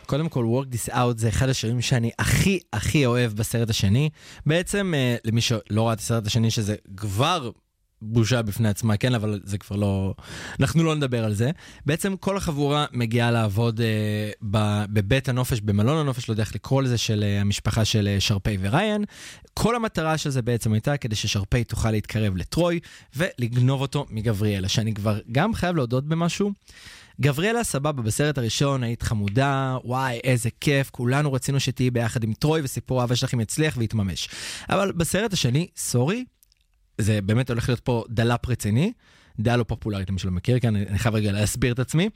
קודם כל, Work This Out זה אחד השירים שאני הכי אוהב בסרט השני. בעצם, למי שלא ראה את הסרט השני, שזה כבר בושה בפני עצמה, כן, אבל זה כבר לא, אנחנו לא נדבר על זה. בעצם כל החבורה מגיעה לעבוד בבית הנופש, במלון הנופש, לא יודע איך לקרוא לזה, של המשפחה של שרפי וריין. כל המטרה של זה בעצם הייתה כדי ששרפי תוכל להתקרב לטרוי, ולגנוב אותו מגבריאלה, שאני כבר גם חייב להודות במשהו. גבריאלה סבבה, בסרט הראשון היית חמודה, וואי, איזה כיף, כולנו רצינו שתהי ביחד עם טרוי, וסיפור האהבה שלכם יצליח ויתממש. אבל בסרט השני, סורי, זה באמת הולך להיות פה דלאפ רציני, דעה לא פופולרית למי שלא מכיר, כי אני חייב רגע להסביר את עצמי,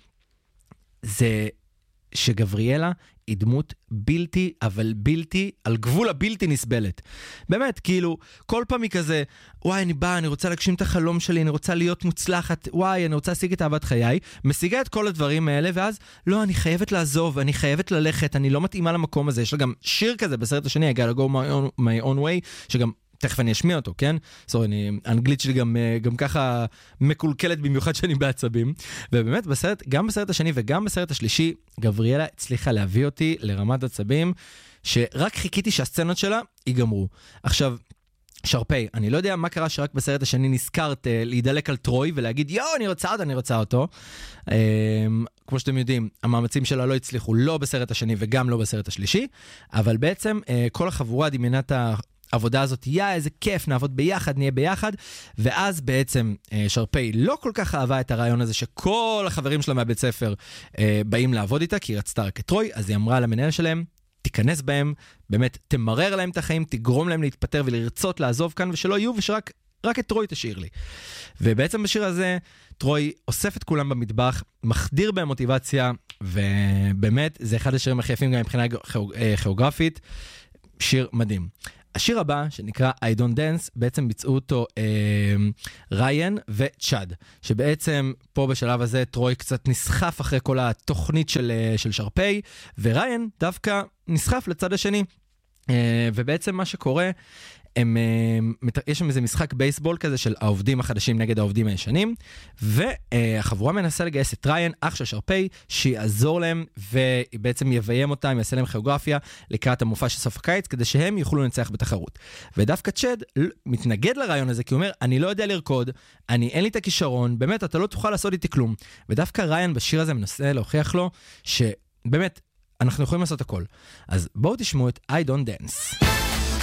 זה שגבריאלה היא דמות בלתי, אבל בלתי, על גבול הבלתי נסבלת. באמת, כאילו, כל פעם היא כזה, וואי, אני באה, אני רוצה להגשים את החלום שלי, אני רוצה להיות מוצלחת, וואי, אני רוצה להשיג את אהבת חיי, משיגה את כל הדברים האלה, ואז, לא, אני חייבת לעזוב, אני חייבת ללכת, אני לא מתאימה למקום הזה. יש לה גם שיר כזה בסרט השני, I gotta go my own way, שגם תכף אני אשמיע אותו, כן? האנגלית שלי גם ככה מקולקלת במיוחד שאני בעצבים. ובאמת, גם בסרט השני וגם בסרט השלישי, גבריאלה הצליחה להביא אותי לרמת עצבים, שרק חיכיתי שהסצנות שלה ייגמרו. עכשיו, שרפי, אני לא יודע מה קרה שרק בסרט השני נזכרת להידלק על טרוי ולהגיד, יו, אני רוצה אותו. כמו שאתם יודעים, המאמצים שלה לא הצליחו לא בסרט השני וגם לא בסרט השלישי, אבל בעצם כל החבורה דמיינת העבודה הזאת, איזה כיף, נעבוד ביחד, נהיה ביחד, ואז בעצם שרפי לא כל כך אהבה את הרעיון הזה שכל החברים שלה מהבית ספר באים לעבוד איתה, כי היא רצתה רק את טרוי, אז היא אמרה למנהל שלהם, תיכנס בהם, באמת תמרר להם את החיים, תגרום להם להתפטר ולרצות לעזוב כאן, ושלא יהיו, ושרק את טרוי תשאיר לי. ובעצם בשיר הזה, טרוי אוסף את כולם במטבח, מחדיר בהם מוטיבציה, ובאמת זה אחד השירים הכי יפים גם מבחינה כיאוגרפית, שיר מדהים. השיר הבא, שנקרא I Don't Dance, בעצם ביצעו אותו ריין וצ'אד, שבעצם פה בשלב הזה טרוי קצת נסחף אחרי כל התוכנית של שרפי, וריין דווקא נסחף לצד השני. ובעצם מה שקורה, יש שם איזה משחק בייסבול כזה של העובדים החדשים נגד העובדים הישנים, והחבורה מנסה לגייס את ריין, אח של שרפי, שיעזור להם ובעצם יביים אותם, יעשה להם כיאוגרפיה לקראת המופע של סוף הקיץ, כדי שהם יוכלו לנצח בתחרות. ודווקא צ'אד מתנגד לרעיון הזה, כי הוא אומר, אני לא יודע לרקוד, אין לי את הכישרון, באמת אתה לא תוכל לעשות איתי כלום. ודווקא ריין בשיר הזה מנסה להוכיח לו שבאמת אנחנו יכולים לעשות הכל. אז בואו תשמעו את I Don't Dance.